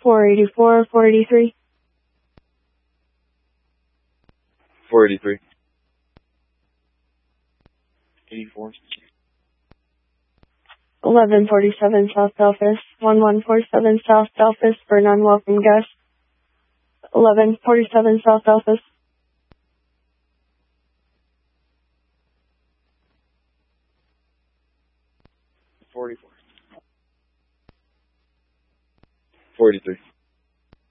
484, 483. 483. 84. 1147 South Delphus, 1147 South Delphus for non-welcome guests. 1147 South Delphus. 44. 43.